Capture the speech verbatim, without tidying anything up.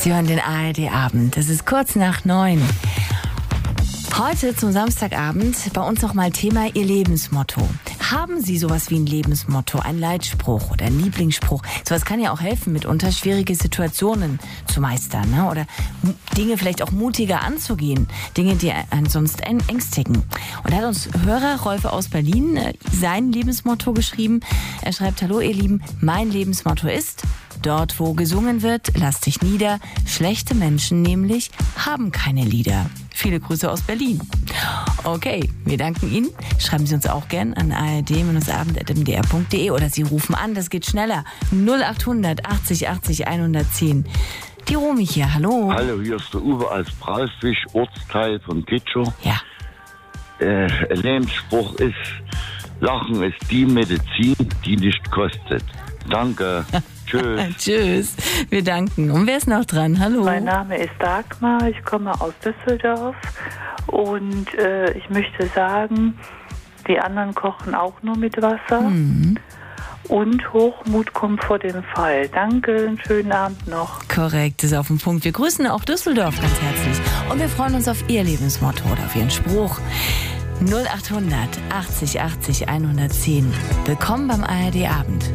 Sie hören den A R D-Abend. Es ist kurz nach neun. Heute zum Samstagabend bei uns nochmal Thema Ihr Lebensmotto. Haben Sie sowas wie ein Lebensmotto, ein Leitspruch oder ein Lieblingsspruch? Sowas kann ja auch helfen, mitunter schwierige Situationen zu meistern, ne? Oder Dinge vielleicht auch mutiger anzugehen. Dinge, die einen sonst ängstigen. Und da hat uns Hörer Rolf aus Berlin sein Lebensmotto geschrieben. Er schreibt: Hallo ihr Lieben, mein Lebensmotto ist: Dort, wo gesungen wird, lass dich nieder. Schlechte Menschen nämlich haben keine Lieder. Viele Grüße aus Berlin. Okay, wir danken Ihnen. Schreiben Sie uns auch gern an a r d abend at m d r punkt d e oder Sie rufen an, das geht schneller. null acht hundert achtzig achtzig hundertzehn. Die Romy hier, hallo. Hallo, hier ist der Uwe als Brauswig, Ortsteil von Kitschow. Ja. Äh, ein Lebensspruch ist: Lachen ist die Medizin, die nicht kostet. Danke. Tschüss. Tschüss. Wir danken. Und wer ist noch dran? Hallo. Mein Name ist Dagmar, ich komme aus Düsseldorf und äh, ich möchte sagen, die anderen kochen auch nur mit Wasser. Mhm. Und Hochmut kommt vor dem Fall. Danke, einen schönen Abend noch. Korrekt, ist auf den Punkt. Wir grüßen auch Düsseldorf ganz herzlich und wir freuen uns auf Ihr Lebensmotto oder auf Ihren Spruch. null acht hundert achtzig achtzig hundertzehn. Willkommen beim A R D-Abend.